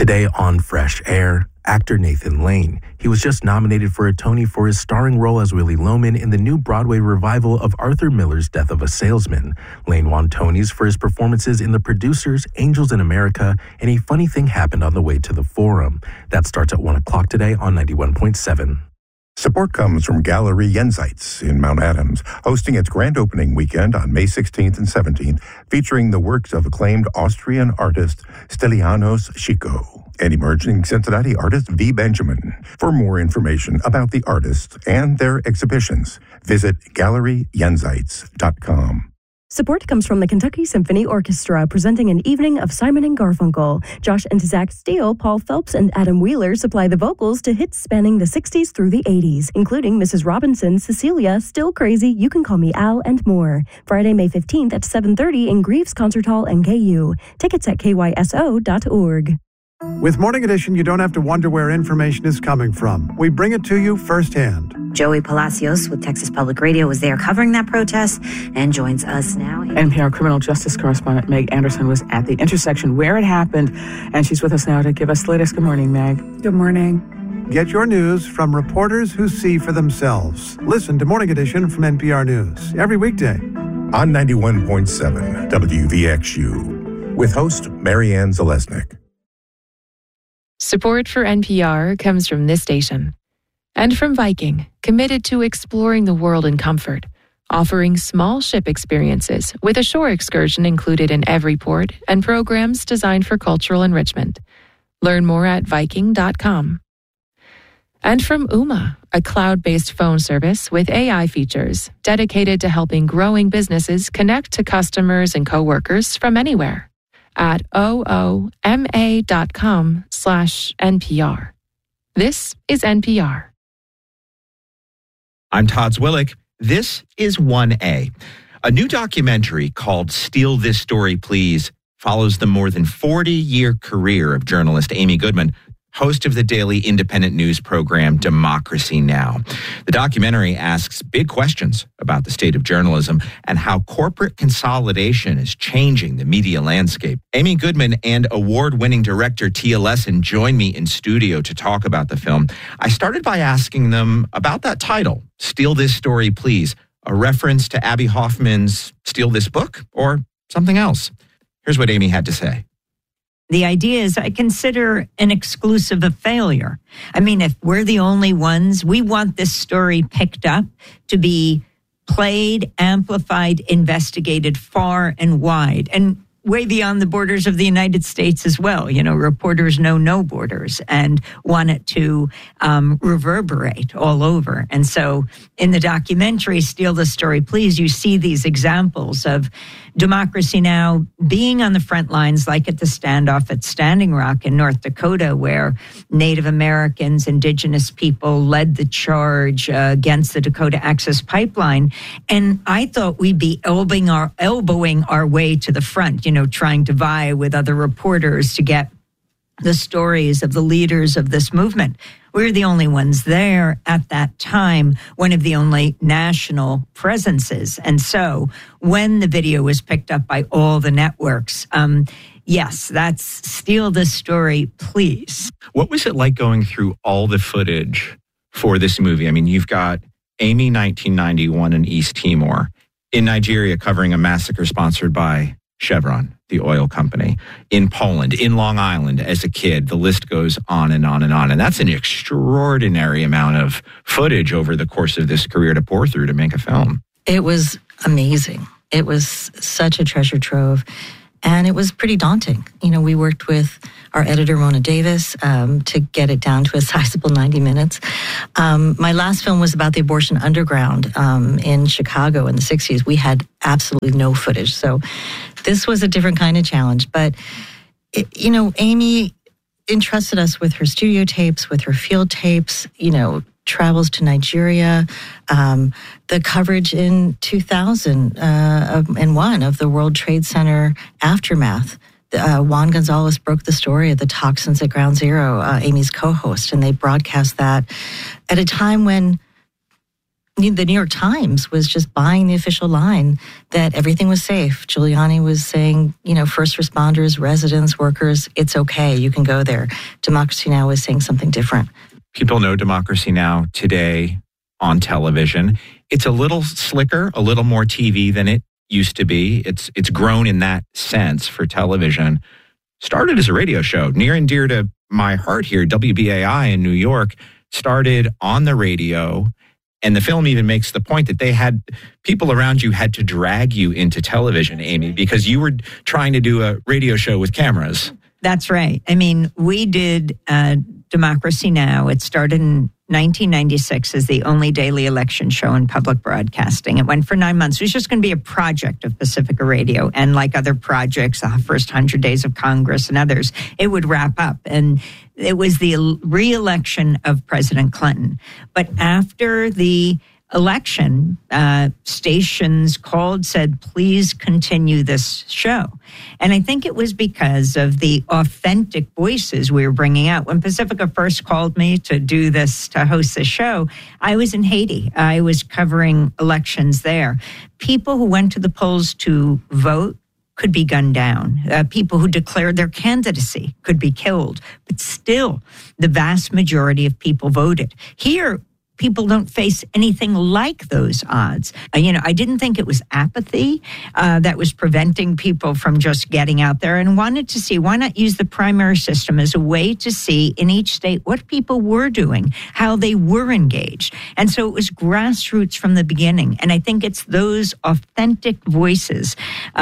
Today on Fresh Air, actor Nathan Lane. He was just nominated for a Tony for his starring role as Willie Loman in the new Broadway revival of Arthur Miller's Death of a Salesman. Lane won Tonys for his performances in The Producers, Angels in America, and A Funny Thing Happened on the Way to the Forum. That starts at 1 o'clock today on 91.7. Support comes from Gallery Jenseits in Mount Adams, hosting its grand opening weekend on May 16th and 17th, featuring the works of acclaimed Austrian artist Stylianos Chico and emerging Cincinnati artist V. Benjamin. For more information about the artists and their exhibitions, visit GalleryJenseits.com. Support comes from the Kentucky Symphony Orchestra, presenting an evening of Simon and Garfunkel. Josh and Zach Steele, Paul Phelps, and Adam Wheeler supply the vocals to hits spanning the 60s through the 80s, including Mrs. Robinson, Cecilia, Still Crazy, You Can Call Me Al, and more. Friday, May 15th at 7:30 in Greaves Concert Hall, NKU. Tickets at kyso.org. With Morning Edition, you don't have to wonder where information is coming from. We bring it to you firsthand. Joey Palacios with Texas Public Radio was there covering that protest and joins us now. NPR criminal justice correspondent Meg Anderson was at the intersection where it happened, and she's with us now to give us the latest. Good morning, Meg. Good morning. Get your news from reporters who see for themselves. Listen to Morning Edition from NPR News every weekday. On 91.7 WVXU, with host Marianne Zalesnik. Support for NPR comes from this station and from Viking, committed to exploring the world in comfort, offering small ship experiences with a shore excursion included in every port and programs designed for cultural enrichment. Learn more at Viking.com. And from Ooma, a cloud-based phone service with AI features dedicated to helping growing businesses connect to customers and coworkers from anywhere. At ooma.com/NPR. This is NPR. I'm Todd Zwillick. This is 1A. A new documentary called Steal This Story, Please follows the more than 40-year career of journalist Amy Goodman, host of the daily independent news program Democracy Now! The documentary asks big questions about the state of journalism and how corporate consolidation is changing the media landscape. Amy Goodman and award-winning director Tia Lesson join me in studio to talk about the film. I started by asking them about that title, Steal This Story, Please, a reference to Abby Hoffman's Steal This Book, or something else. Here's what Amy had to say. The idea is I consider an exclusive a failure. I mean, if we're the only ones, we want this story picked up to be played, amplified, investigated far and wide, and way beyond the borders of the United States as well. You know, reporters know no borders and want it to reverberate all over. And so in the documentary, Steal the Story, Please, you see these examples of Democracy Now! Being on the front lines, like at the standoff at Standing Rock in North Dakota, where Native Americans, indigenous people led the charge against the Dakota Access Pipeline. And I thought we'd be elbowing our way to the front, you know, trying to vie with other reporters to get the stories of the leaders of this movement. We were the only ones there at that time, one of the only national presences. And so when the video was picked up by all the networks, yes, that's Steal This Story, Please. What was it like going through all the footage for this movie? I mean, you've got Amy 1991 in East Timor, in Nigeria covering a massacre sponsored by Chevron, the oil company, in Poland, in Long Island as a kid. The list goes on and on and on. And that's an extraordinary amount of footage over the course of this career to pour through to make a film. It was amazing. It was such a treasure trove. And it was pretty daunting. You know, we worked with our editor, Mona Davis, to get it down to a sizable 90 minutes. My last film was about the abortion underground in Chicago in the 60s. We had absolutely no footage. So this was a different kind of challenge. But, you know, Amy entrusted us with her studio tapes, with her field tapes, you know, travels to Nigeria, the coverage in 2001 of the World Trade Center aftermath. Juan Gonzalez broke the story of the toxins at Ground Zero, Amy's co-host, and they broadcast that at a time when The New York Times was just buying the official line that everything was safe. Giuliani was saying, first responders, residents, workers, it's okay. You can go there. Democracy Now! Was saying something different. People know Democracy Now! Today on television. It's a little slicker, a little more TV than it used to be. It's grown in that sense for television. Started as a radio show, near and dear to my heart here. WBAI in New York started on the radio. And the film even makes the point that they had people around you had to drag you into television, Amy, because you were trying to do a radio show with cameras. That's right. I mean, we did Democracy Now! It started in 1996 as the only daily election show in public broadcasting. It went for 9 months. It was just going to be a project of Pacifica Radio. And like other projects, the first 100 days of Congress and others, it would wrap up. And it was the re-election of President Clinton. But after the election, stations called, said, please continue this show. And I think it was because of the authentic voices we were bringing out. When Pacifica first called me to do this, to host this show, I was in Haiti. I was covering elections there. People who went to the polls to vote could be gunned down. People who declared their candidacy could be killed. But still, the vast majority of people voted. Here, people don't face anything like those odds. I didn't think it was apathy that was preventing people from just getting out there, and wanted to see, why not use the primary system as a way to see in each state what people were doing, how they were engaged. And so it was grassroots from the beginning. And I think it's those authentic voices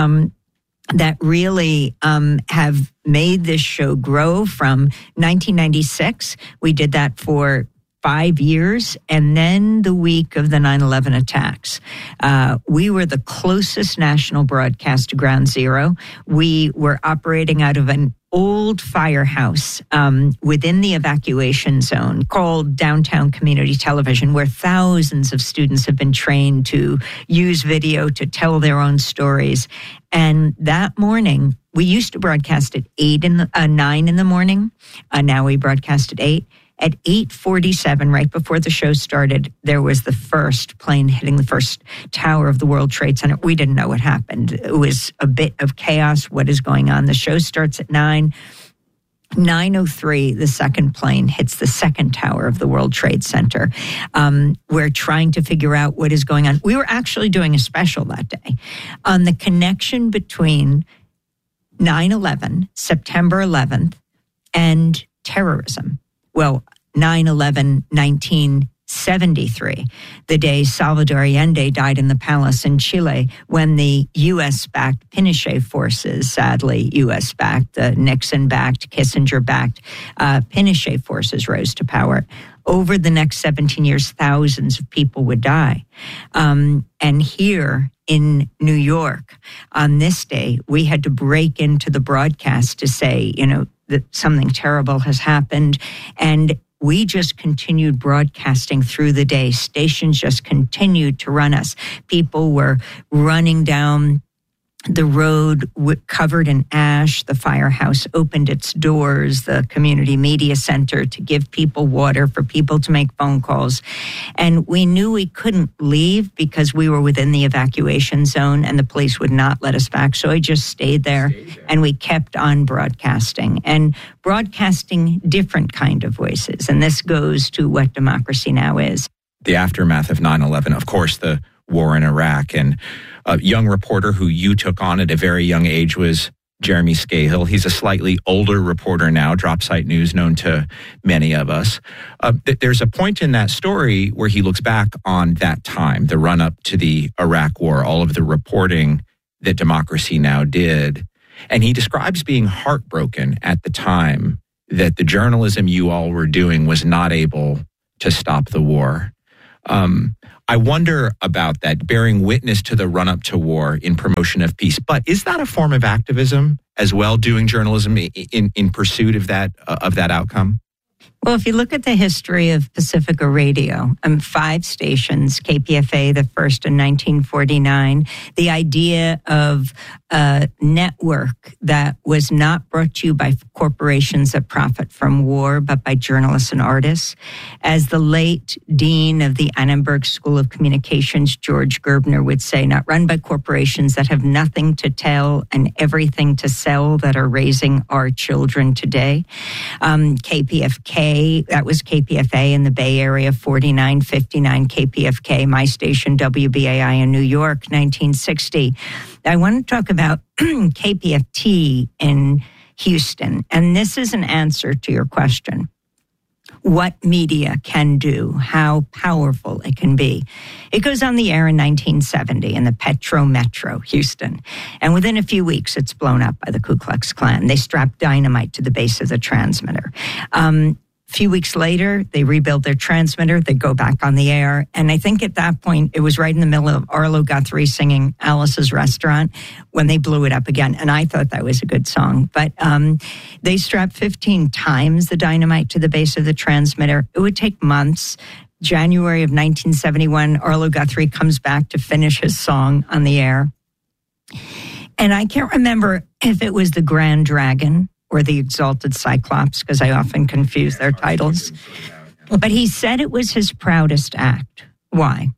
that really have made this show grow. From 1996, we did that for 5 years, and then the week of the 9/11 attacks. We were the closest national broadcast to Ground Zero. We were operating out of an old firehouse within the evacuation zone called Downtown Community Television, where thousands of students have been trained to use video to tell their own stories. And that morning, we used to broadcast at 9 in the morning. Now we broadcast at 8. At 8:47, right before the show started, there was the first plane hitting the first tower of the World Trade Center. We didn't know what happened. It was a bit of chaos. What is going on? The show starts at 9. 9:03, the second plane hits the second tower of the World Trade Center. We're trying to figure out what is going on. We were actually doing a special that day on the connection between 9/11, September 11th, and terrorism. Well, 9/11, 1973, the day Salvador Allende died in the palace in Chile, when the U.S.-backed Pinochet forces, sadly U.S.-backed, the Nixon-backed, Kissinger-backed Pinochet forces rose to power. Over the next 17 years, thousands of people would die. And here in New York, on this day, we had to break into the broadcast to say, that something terrible has happened. And we just continued broadcasting through the day. Stations just continued to run us. People were running down the road covered in ash. The firehouse opened its doors, the community media center, to give people water, for people to make phone calls. And we knew we couldn't leave because we were within the evacuation zone and the police would not let us back. So I just stayed there and we kept on broadcasting different kind of voices. And this goes to what Democracy Now! Is. The aftermath of 9/11, of course, the war in Iraq, and a young reporter who you took on at a very young age was Jeremy Scahill. He's a slightly older reporter now, Dropsite News, known to many of us. There's a point in that story where he looks back on that time, the run-up to the Iraq War, all of the reporting that Democracy Now! Did. And he describes being heartbroken at the time that the journalism you all were doing was not able to stop the war. I wonder about that, bearing witness to the run-up to war in promotion of peace. But is that a form of activism as well, doing journalism in pursuit of that outcome? Well, if you look at the history of Pacifica Radio, 5 stations, KPFA, the first in 1949, the idea of a network that was not brought to you by corporations that profit from war, but by journalists and artists. As the late dean of the Annenberg School of Communications, George Gerbner, would say, not run by corporations that have nothing to tell and everything to sell that are raising our children today. KPFK, that was KPFA in the Bay Area, 4959 KPFK, my station WBAI in New York, 1960. I want to talk about KPFT in Houston, and this is an answer to your question. What media can do, how powerful it can be. It goes on the air in 1970 in the Petro Metro, Houston. And within a few weeks, it's blown up by the Ku Klux Klan. They strap dynamite to the base of the transmitter. A few weeks later, they rebuild their transmitter. They go back on the air. And I think at that point, it was right in the middle of Arlo Guthrie singing Alice's Restaurant when they blew it up again. And I thought that was a good song. But they strapped 15 times the dynamite to the base of the transmitter. It would take months. January of 1971, Arlo Guthrie comes back to finish his song on the air. And I can't remember if it was the Grand Dragon or the Exalted Cyclops, because I often confuse their titles. But he said it was his proudest act. Why?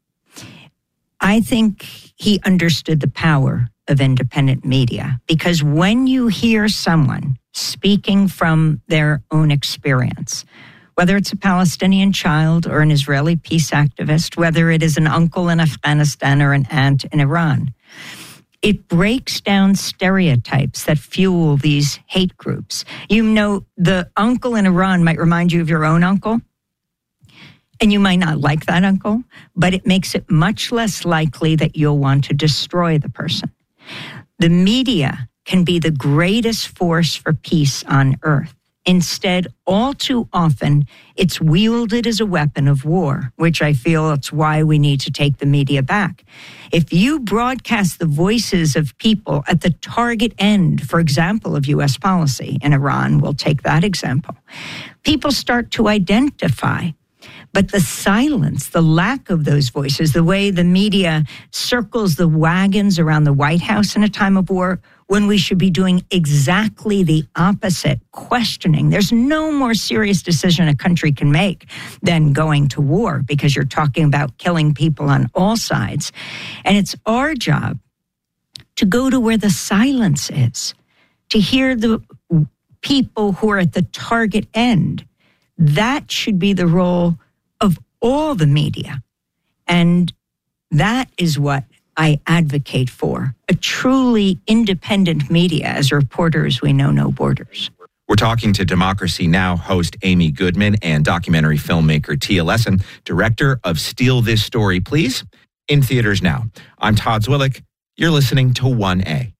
I think he understood the power of independent media, because when you hear someone speaking from their own experience, whether it's a Palestinian child or an Israeli peace activist, whether it is an uncle in Afghanistan or an aunt in Iran, it breaks down stereotypes that fuel these hate groups. You know, the uncle in Iran might remind you of your own uncle, and you might not like that uncle, but it makes it much less likely that you'll want to destroy the person. The media can be the greatest force for peace on earth. Instead, all too often, it's wielded as a weapon of war, which I feel it's why we need to take the media back. If you broadcast the voices of people at the target end, for example, of U.S. policy in Iran, we'll take that example, people start to identify. But the silence, the lack of those voices, the way the media circles the wagons around the White House in a time of war, when we should be doing exactly the opposite, questioning. There's no more serious decision a country can make than going to war, because you're talking about killing people on all sides. And it's our job to go to where the silence is, to hear the people who are at the target end. That should be the role of all the media. And that is what I advocate for, a truly independent media. As reporters, we know no borders. We're talking to Democracy Now! Host Amy Goodman and documentary filmmaker Tia Lessin, director of Steal This Story, Please, in theaters now. I'm Todd Zwillick. You're listening to 1A.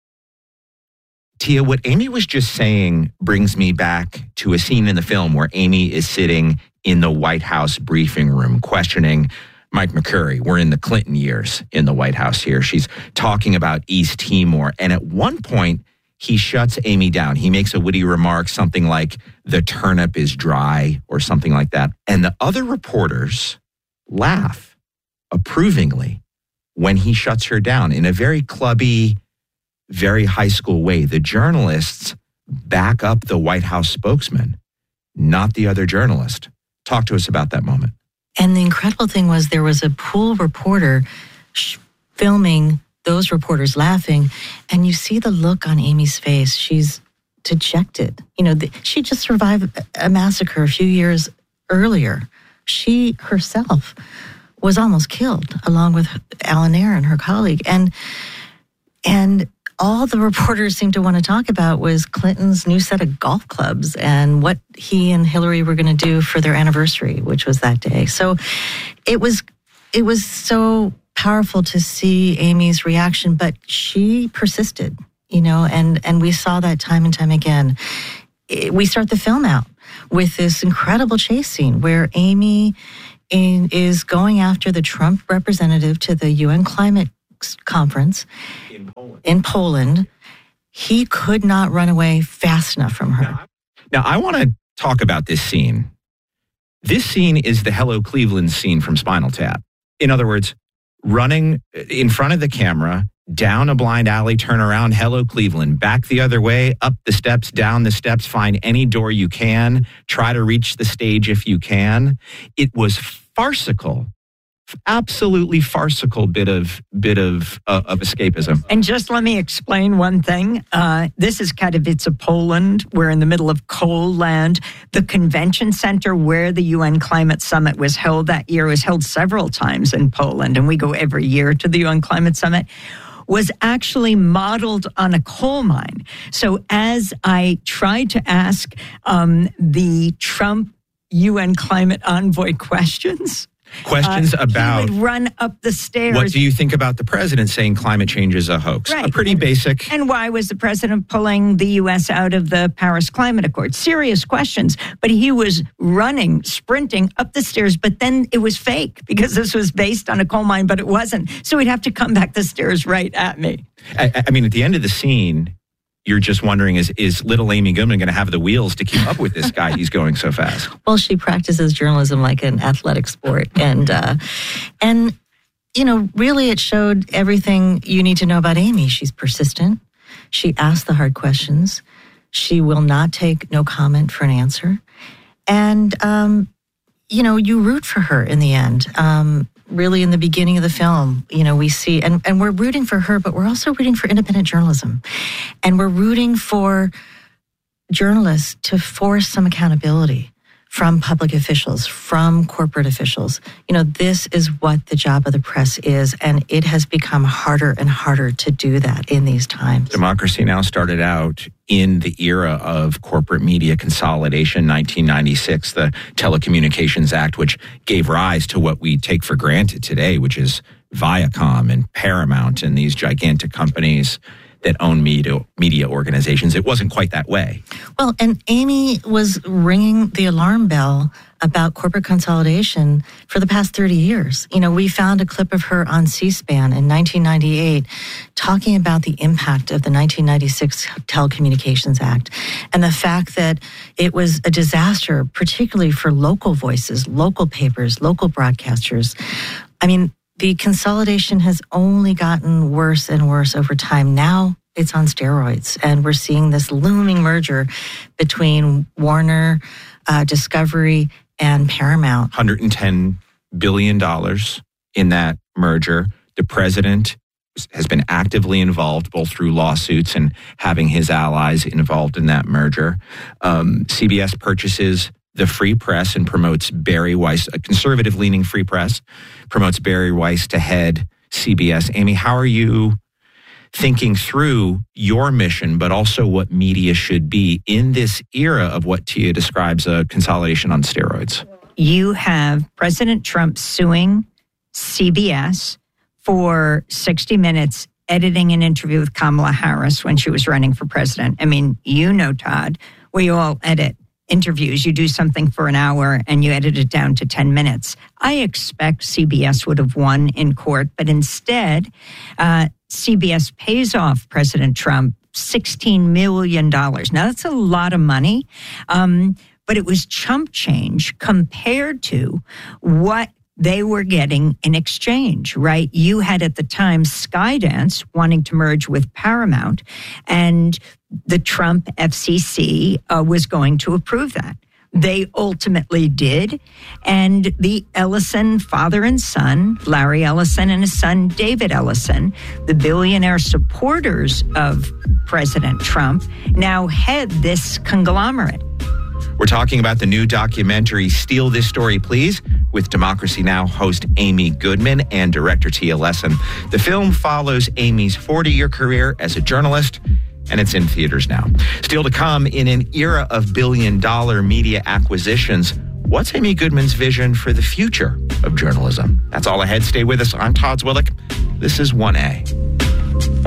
Tia, what Amy was just saying brings me back to a scene in the film where Amy is sitting in the White House briefing room questioning Mike McCurry. We're in the Clinton years in the White House here. She's talking about East Timor. And at one point, he shuts Amy down. He makes a witty remark, something like, the turnip is dry, or something like that. And the other reporters laugh approvingly when he shuts her down in a very clubby, very high school way. The journalists back up the White House spokesman, not the other journalist. Talk to us about that moment. And the incredible thing was there was a pool reporter filming those reporters laughing, and you see the look on Amy's face. She's dejected. You know, she just survived a massacre a few years earlier. She herself was almost killed, along with Alan Aaron, her colleague. And all the reporters seemed to want to talk about was Clinton's new set of golf clubs and what he and Hillary were going to do for their anniversary, which was that day. So it was so powerful to see Amy's reaction, but she persisted, you know, and we saw that time and time again. We start the film out with this incredible chase scene where Amy is going after the Trump representative to the UN climate conference in Poland. He could not run away fast enough from her. Now I want to talk about this scene This scene is the Hello Cleveland scene from Spinal Tap. In other words, running in front of the camera, down a blind alley, turn around, hello Cleveland, back the other way, up the steps, down the steps, find any door you can, try to reach the stage if you can. It was farcical, absolutely farcical bit of escapism. And just let me explain one thing. This is Katowice, Poland. We're in the middle of coal land. The convention center where the UN Climate Summit was held that year was held several times in Poland, and we go every year to the UN Climate Summit, was actually modeled on a coal mine. So as I tried to ask the Trump UN climate envoy questions about... He would run up the stairs. What do you think about the president saying climate change is a hoax? Right. A pretty basic... And why was the president pulling the U.S. out of the Paris Climate Accord? Serious questions. But he was sprinting up the stairs, but then it was fake because this was based on a coal mine, but it wasn't. So he'd have to come back the stairs right at me. I mean, at the end of the scene, you're just wondering, is little Amy Goodman going to have the wheels to keep up with this guy? He's going so fast. Well, she practices journalism like an athletic sport. And really it showed everything you need to know about Amy. She's persistent. She asks the hard questions. She will not take no comment for an answer. And, you root for her in the end. Really, in the beginning of the film, we see, and we're rooting for her, but we're also rooting for independent journalism. And we're rooting for journalists to force some accountability from public officials, from corporate officials. This is what the job of the press is, and it has become harder and harder to do that in these times. Democracy Now! Started out in the era of corporate media consolidation, 1996, the Telecommunications Act, which gave rise to what we take for granted today, which is Viacom and Paramount and these gigantic companies that own media organizations. It wasn't quite that way. Well, and Amy was ringing the alarm bell about corporate consolidation for the past 30 years. We found a clip of her on C-SPAN in 1998 talking about the impact of the 1996 Telecommunications Act and the fact that it was a disaster, particularly for local voices, local papers, local broadcasters. I mean, the consolidation has only gotten worse and worse over time. Now it's on steroids, and we're seeing this looming merger between Warner, Discovery, and Paramount. $110 billion in that merger. The president has been actively involved, both through lawsuits and having his allies involved in that merger. CBS purchases the Free Press and promotes Barry Weiss, a conservative-leaning Free Press, promotes Barry Weiss to head CBS. Amy, how are you thinking through your mission, but also what media should be in this era of what Tia describes a consolidation on steroids? You have President Trump suing CBS for 60 Minutes editing an interview with Kamala Harris when she was running for president. I mean, Todd, we all edit interviews. You do something for an hour and you edit it down to 10 minutes. I expect CBS would have won in court, but instead, CBS pays off President Trump $16 million. Now, that's a lot of money, but it was chump change compared to what they were getting in exchange, right? You had at the time Skydance wanting to merge with Paramount, and the Trump FCC was going to approve that. They ultimately did, and the Ellison father and son, Larry Ellison and his son David Ellison, the billionaire supporters of President Trump, now head this conglomerate. We're talking about the new documentary, Steal This Story, Please, with Democracy Now! Host Amy Goodman and director Tia Lessin. The film follows Amy's 40-year career as a journalist, and it's in theaters now. Still to come, in an era of billion-dollar media acquisitions, what's Amy Goodman's vision for the future of journalism? That's all ahead. Stay with us. I'm Todd Zwillick. This is 1A.